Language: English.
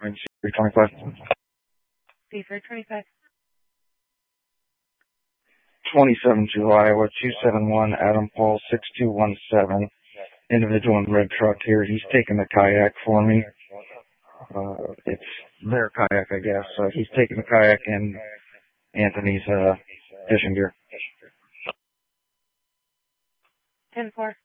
C325. C325. 27 July, Iowa, 271, Adam Paul, 6217. Individual in red truck here. He's taking the kayak for me. It's their kayak, I guess. He's taking the kayak and Anthony's fishing gear. 10-4.